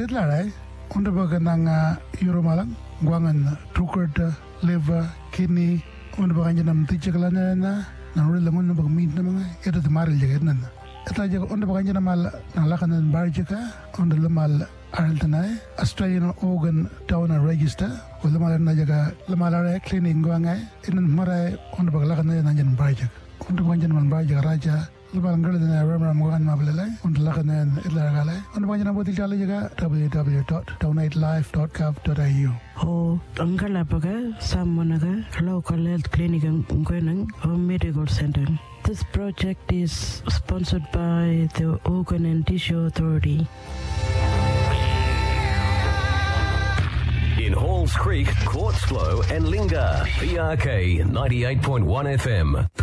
Ditlarai, Underbagananga, Euromalang, Guangan, Truckert, liver, kidney, Underbaganam Tichakalana, Narilamun of meat namanga, it is the Marijagan. Etaja Underbaganamal, Nalakan and Barjaka, under Lamal Araltanai, Australian Organ Town Register, with Lamal Najaga, Lamalare, cleaning Guangai, in Marai, Underbagalakan and Barjak, Underbanjan Barjak Raja. www.downlightlife.gov.au O Angalapaga, Samanaga, local health clinic in Gwenang, or medical center. This project is sponsored by the Organ and Tissue Authority. In Halls Creek, Quartzflow and Linga, PRK 98.1 FM.